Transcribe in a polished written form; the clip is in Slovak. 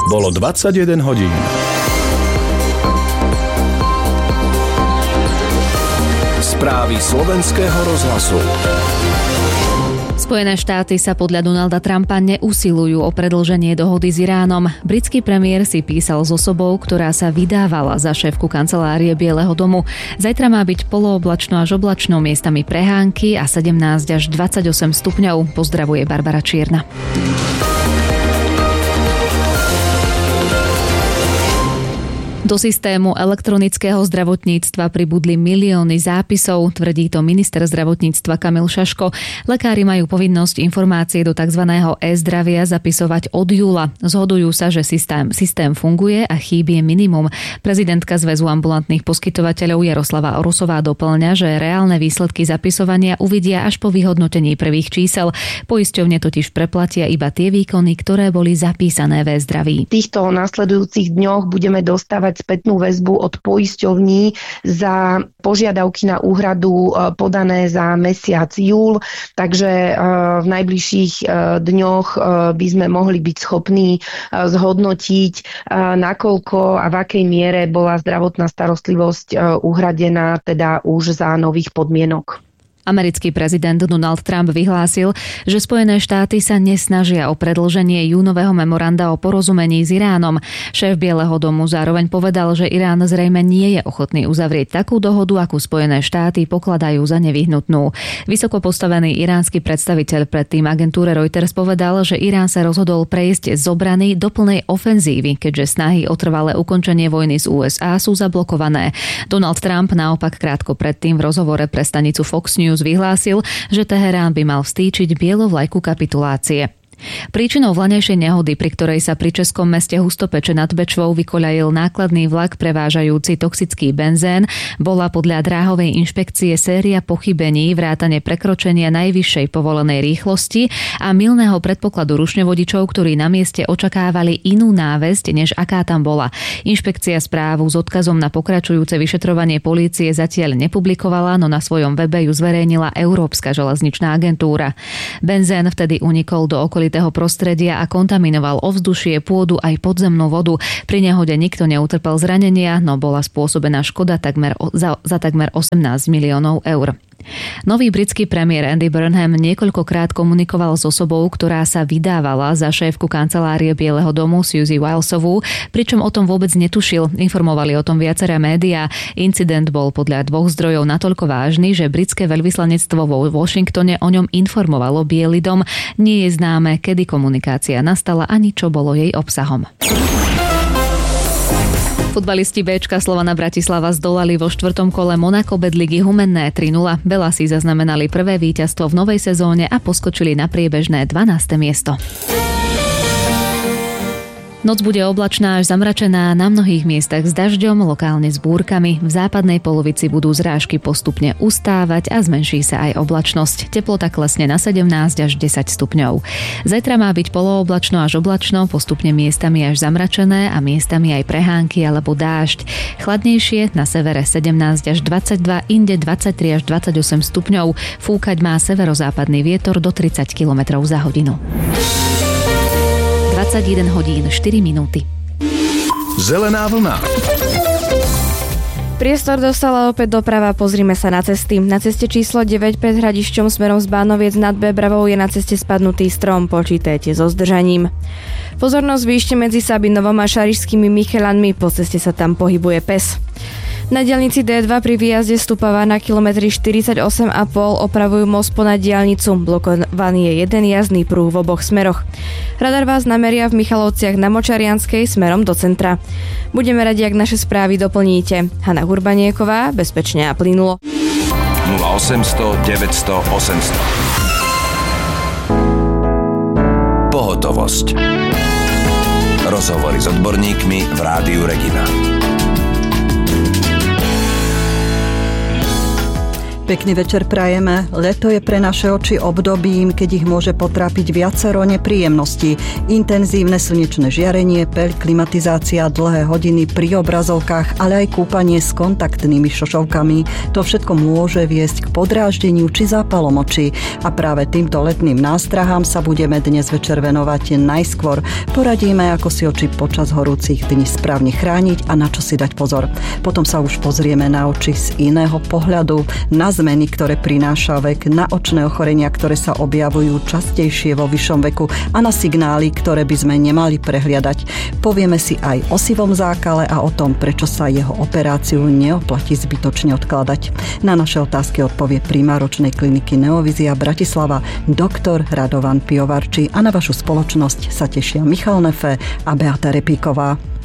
Bolo 21 hodín. Správy slovenského rozhlasu. Spojené štáty sa podľa Donalda Trumpa neusilujú o predĺženie dohody s Iránom. Britský premiér si písal s osobou, ktorá sa vydávala za šéfku kancelárie Bieleho domu. Zajtra má byť polooblačno až oblačno, miestami prehánky a 17 až 28 stupňov. Pozdravuje Barbara Čierna. Do systému elektronického zdravotníctva pribudli milióny zápisov, tvrdí to minister zdravotníctva Kamil Šaško. Lekári majú povinnosť informácie do tzv. E-zdravia zapisovať od júla. Zhodujú sa, že systém funguje a chýb je minimum. Prezidentka Zväzu ambulantných poskytovateľov Jaroslava Orusová doplňa, že reálne výsledky zapisovania uvidia až po vyhodnotení prvých čísel. Poisťovne totiž preplatia iba tie výkony, ktoré boli zapísané v E-zdraví. V týchto nasledujúcich dňoch budeme dostávať spätnú väzbu od poisťovní za požiadavky na úhradu podané za mesiac júl, takže v najbližších dňoch by sme mohli byť schopní zhodnotiť, nakoľko a v akej miere bola zdravotná starostlivosť uhradená teda už za nových podmienok. Americký prezident Donald Trump vyhlásil, že Spojené štáty sa nesnažia o predĺženie júnového memoranda o porozumení s Iránom. Šéf Bieleho domu zároveň povedal, že Irán zrejme nie je ochotný uzavrieť takú dohodu, akú Spojené štáty pokladajú za nevyhnutnú. Vysoko postavený iránsky predstaviteľ predtým agentúre Reuters povedal, že Irán sa rozhodol prejsť z obrany do plnej ofenzívy, keďže snahy o trvalé ukončenie vojny z USA sú zablokované. Donald Trump naopak krátko predtým v rozhovore pre stanicu Fox News vyhlásil, že Teherán by mal vstýčiť bielu vlajku kapitulácie. Príčinou vlanejšej nehody, pri ktorej sa pri českom meste Hustopeče nad Bečvou vykoľajil nákladný vlak prevážajúci toxický benzén, bola podľa dráhovej inšpekcie séria pochybení vrátane prekročenia najvyššej povolenej rýchlosti a mylného predpokladu rušňovodičov, ktorí na mieste očakávali inú návesť, než aká tam bola. Inšpekcia správu s odkazom na pokračujúce vyšetrovanie polície zatiaľ nepublikovala, no na svojom webe ju zverejnila Európska železničná agentúra. Benzén vtedy unikol do okolitého prostredia a kontaminoval ovzdušie, pôdu aj podzemnú vodu. Pri nehode nikto neutrpel zranenia, no bola spôsobená škoda za takmer 18 miliónov eur. Nový britský premiér Andy Burnham niekoľkokrát komunikoval s osobou, ktorá sa vydávala za šéfku kancelárie Bieleho domu Susie Wilesovú, pričom o tom vôbec netušil. Informovali o tom viaceré médiá. Incident bol podľa dvoch zdrojov natoľko vážny, že britské veľvyslanectvo vo Washingtone o ňom informovalo Biely dom. Nie je známe, kedy komunikácia nastala ani čo bolo jej obsahom. Futbalisti Béčka Slovana Bratislava zdolali vo 4. kole Monako Bedligy Humenné 3-0. Belasi zaznamenali prvé víťazstvo v novej sezóne a poskočili na priebežné 12. miesto. Noc bude oblačná až zamračená, na mnohých miestach s dažďom, lokálne s búrkami. V západnej polovici budú zrážky postupne ustávať a zmenší sa aj oblačnosť. Teplota klesne na 17 až 10 stupňov. Zajtra má byť polooblačno až oblačno, postupne miestami až zamračené a miestami aj prehánky alebo dážď. Chladnejšie na severe 17 až 22, inde 23 až 28 stupňov. Fúkať má severozápadný vietor do 30 km za hodinu. 21 hodín 4 minúty. Zelená vlna. Priestor dostala opäť doprava, pozrime sa na cesty. Na ceste číslo 9 pred Hradišťom smerom z Bánoviec nad Bebravou je na ceste spadnutý strom, počítajte so zdržaním. Pozornosť zvýšte medzi Sabinovom a Šarišskými Michelanmi, po ceste sa tam pohybuje pes. Na diaľnici D2 pri výjazde z Tupava na kilometri 48,5 opravujú most ponad diaľnicu. Blokovaný je jeden jazdný pruh v oboch smeroch. Radar vás nameria v Michalovciach na Močarianskej smerom do centra. Budeme radi, ak naše správy doplníte. Hana Hurbanieková, bezpečne a plynulo. 0800 900 800. Pohotovosť. Rozhovory s odborníkmi v Rádiu Regina. Pekný večer prajeme. Leto je pre naše oči obdobím, keď ich môže potrápiť viacero nepríjemností. Intenzívne slnečné žiarenie, peľ, klimatizácia, dlhé hodiny pri obrazovkách, ale aj kúpanie s kontaktnými šošovkami. To všetko môže viesť k podráždeniu či zápalom očí. A práve týmto letným nástrahám sa budeme dnes večer venovať najskôr. Poradíme, ako si oči počas horúcich dní správne chrániť a na čo si dať pozor. Potom sa už pozrieme na oči z iného pohľadu, na zmeny, ktoré prináša vek, na očné ochorenia, ktoré sa objavujú častejšie vo vyššom veku a na signály, ktoré by sme nemali prehliadať. Povieme si aj o sivom zákale a o tom, prečo sa jeho operáciu neoplatí zbytočne odkladať. Na naše otázky odpovie primár očnej kliniky Neovizia Bratislava doktor Radovan Pivovarčí a na vašu spoločnosť sa tešia Michal Nefe a Beata Repíková.